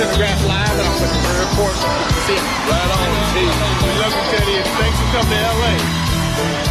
Cinegraph Live, and I'm looking for reports to see him. Right on. Hey, we love you, Teddy, and thanks for coming to L.A.